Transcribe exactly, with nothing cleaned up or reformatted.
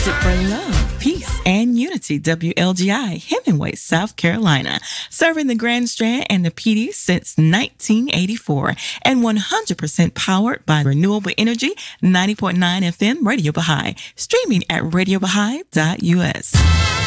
Music for love, peace, and unity. W L G I, Hemingway, South Carolina. Serving the Grand Strand and the P D since nineteen eighty-four. And one hundred percent powered by renewable energy, ninety point nine F M Radio Baha'i. Streaming at radio baha'i dot U S.